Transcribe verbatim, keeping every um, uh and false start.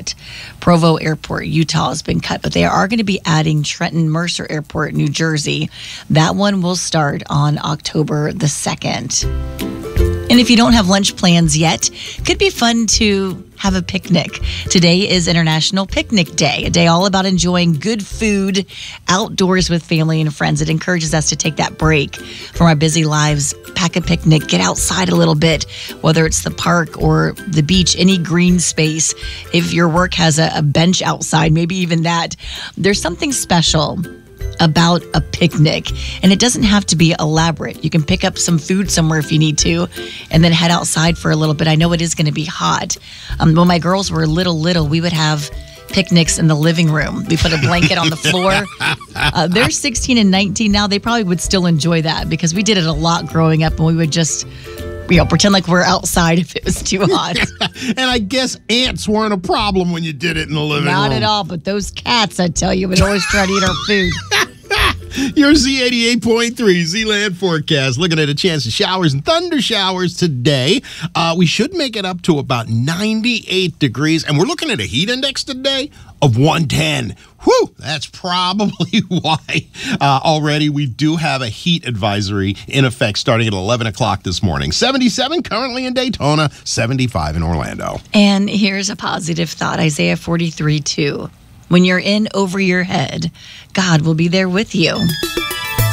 cut. Provo Airport, Utah has been cut, but they are going to be adding Trenton Mercer Airport, New Jersey. That one will start on October the second. And if you don't have lunch plans yet, could be fun to have a picnic. Today is International Picnic Day, a day all about enjoying good food outdoors with family and friends. It encourages us to take that break from our busy lives, pack a picnic, get outside a little bit, whether it's the park or the beach, any green space. If your work has a, a bench outside, maybe even that, there's something special about a picnic, and it doesn't have to be elaborate. You can pick up some food somewhere if you need to and then head outside for a little bit. I know it is going to be hot. Um, when my girls were little little we would have picnics in the living room. We put a blanket on the floor. Uh, they're sixteen and nineteen now. They probably would still enjoy that because we did it a lot growing up, and we would just, you know, pretend like we're outside if it was too hot. And I guess ants weren't a problem when you did it in the living Not room. Not at all, but those cats, I tell you, would always try to eat our food. Your Z eighty-eight point three Z-Land forecast. Looking at a chance of showers and thunder showers today. Uh, we should make it up to about ninety-eight degrees. And we're looking at a heat index today of one ten. Whew, that's probably why uh, already we do have a heat advisory in effect starting at eleven o'clock this morning. seventy-seven currently in Daytona, seventy-five in Orlando. And here's a positive thought, Isaiah forty-three two. When you're in over your head, God will be there with you.